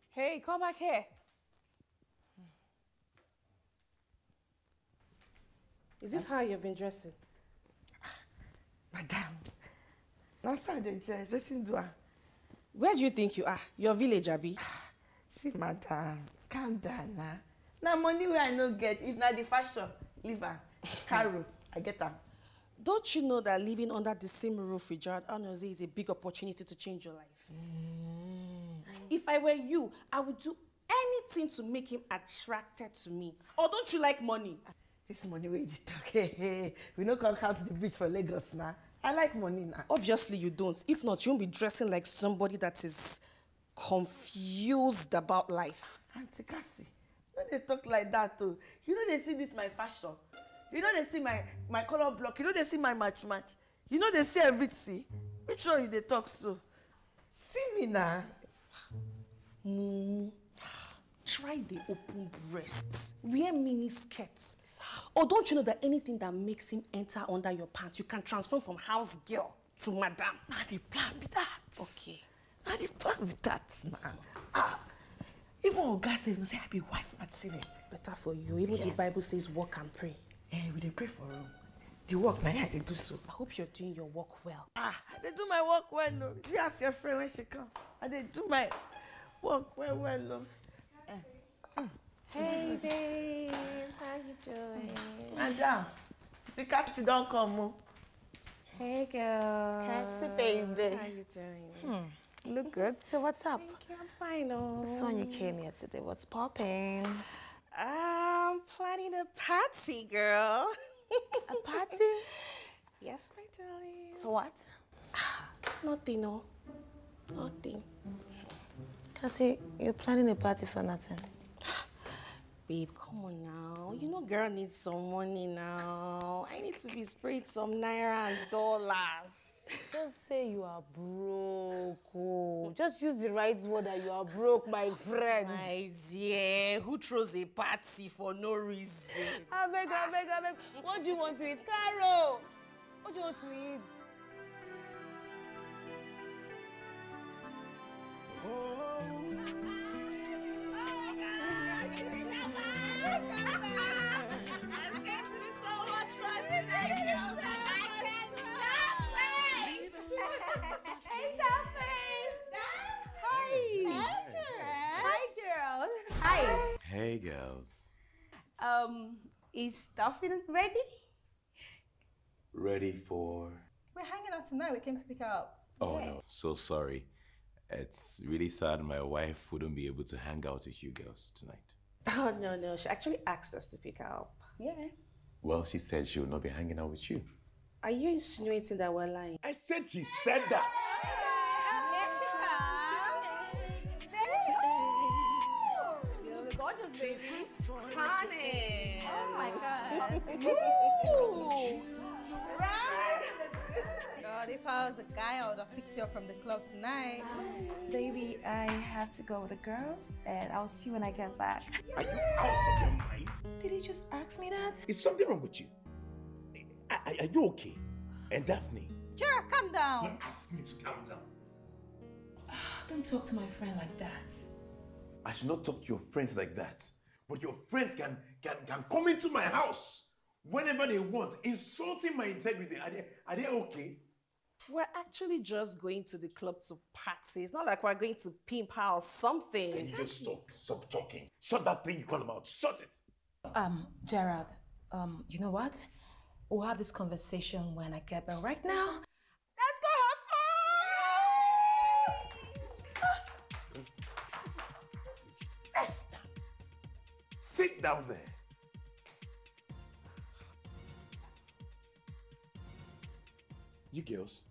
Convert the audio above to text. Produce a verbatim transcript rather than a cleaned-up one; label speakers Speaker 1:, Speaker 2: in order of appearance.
Speaker 1: Hey, come back here. Is this how you've been dressing?
Speaker 2: Madam, that's how they dress. Listen to her.
Speaker 1: Where do you think you are? Your village, Abi?
Speaker 2: See, madam, calm down now. Now money where I no get, if not the fashion, leave her. Carol, I get her.
Speaker 1: Don't you know that living under the same roof with Gerard Anozie is a big opportunity to change your life? Mm. If I were you, I would do anything to make him attracted to me. Or don't you like money?
Speaker 2: This money where you talk, hey, hey. We don't come count the bridge for Lagos now. I like money now.
Speaker 1: Obviously you don't. If not, you won't be dressing like somebody that is confused about life.
Speaker 2: Auntie Cassie, you know they talk like that too. You know they see this my fashion. You know they see my, my color block. You know they see my match match. You know they see everything. Which one you they talk so? See me now.
Speaker 1: Mm. Try the open breasts. Wear mini skirts. Or don't you know that anything that makes him enter under your pants, you can transform from house girl to madam?
Speaker 2: Now the plan with that.
Speaker 1: Okay.
Speaker 2: Now the plan with that now. Ah. Even Oga says, you say I be wife material.
Speaker 1: Better for you. Even yes. The Bible says work and pray.
Speaker 2: Eh, we dey pray for him. The work, my head, they do so.
Speaker 1: I hope you're doing your work well.
Speaker 2: Ah, they do my work well, no. You ask your friend when she come. And they do my work well, well, no. Eh.
Speaker 1: Mm. Hey, babes, how you doing?
Speaker 2: Madam, the Cassie don't come. Oh.
Speaker 1: Hey, girl.
Speaker 3: Cassie, baby.
Speaker 1: How you doing?
Speaker 3: Hmm. Look good. So what's up?
Speaker 1: Thank you, I'm fine. Oh.
Speaker 3: So when you came here today, what's popping?
Speaker 1: I'm planning a party, girl.
Speaker 3: A party?
Speaker 1: Yes, my darling.
Speaker 3: For what?
Speaker 1: Nothing, no. Nothing.
Speaker 3: Cassie, you're planning a party for nothing.
Speaker 1: Babe, come on now. You know girl needs some money now. I need to be sprayed some naira and dollars.
Speaker 3: Don't say you are broke. Oh. Just use the right word that you are broke, my friend.
Speaker 1: My dear, who throws a party for no reason?
Speaker 3: I beg, I beg, I beg. What do you want to eat? Caro! What do you want to eat?
Speaker 4: Oh.
Speaker 5: It's going to be so much fun today, girls. I cannot wait. Hey, Dolphin. Hi. Hi, Gerald. Hi.
Speaker 4: Hey, girls.
Speaker 5: Um, is Dolphin ready?
Speaker 4: Ready for?
Speaker 5: We're hanging out tonight. We came to pick her up.
Speaker 4: Oh,
Speaker 5: yeah.
Speaker 4: no. So sorry. It's really sad my wife wouldn't be able to hang out with you girls tonight.
Speaker 1: Oh, no, no. She actually asked us to pick her up.
Speaker 5: Yeah.
Speaker 4: Well, she said she will not be hanging out with you.
Speaker 1: Are you insinuating that we're lying?
Speaker 4: I said she said that!
Speaker 5: Here she comes. You're the gorgeous baby. Tani. Oh, my God. Ooh. Right. God, if I was a guy, I would have picked you up from the club tonight.
Speaker 6: Baby, I have to go with the girls, and I'll see you when I get back.
Speaker 7: Are you out of your mind?
Speaker 6: Did he just ask me that?
Speaker 7: Is something wrong with you? Are, are you okay? And Daphne?
Speaker 5: Sure, calm down.
Speaker 7: Don't ask me to calm down.
Speaker 6: Don't talk to my friend like that.
Speaker 7: I should not talk to your friends like that. But your friends can, can, can come into my house whenever they want, insulting my integrity. Are they, are they okay?
Speaker 1: We're actually just going to the club to party. It's not like we're going to pimp her or something.
Speaker 7: Then just stop, stop talking. Shut that thing you call him out. Shut it.
Speaker 6: Um, Gerard, um, you know what? We'll have this conversation when I get back. Right now,
Speaker 5: let's go have fun!
Speaker 7: Esther, sit down there. You girls,